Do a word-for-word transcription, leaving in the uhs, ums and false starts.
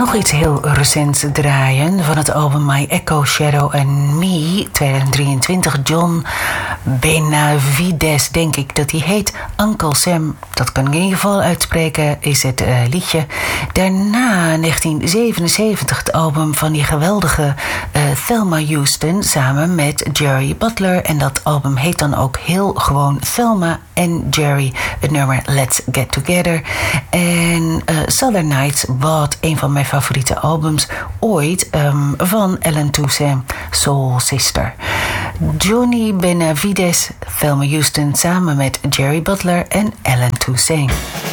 nog iets heel recents draaien van het album My Echo, Shadow and Me tweeduizend drieëntwintig. John Benavides, denk ik dat hij heet. Uncle Sam, dat kan ik in ieder geval uitspreken, is het uh, liedje. Daarna negentien zevenenzeventig het album van die geweldige uh, Thelma Houston samen met Jerry Butler. En dat album heet dan ook heel gewoon Thelma en Jerry. Het nummer Let's Get Together. En uh, Southern Nights, wat een van mijn favoriete albums ooit um, van Ellen Toussaint, Soul Sister. Johnny Benavides, Thelma Houston samen met Jerry Butler en Ellen Toussaint.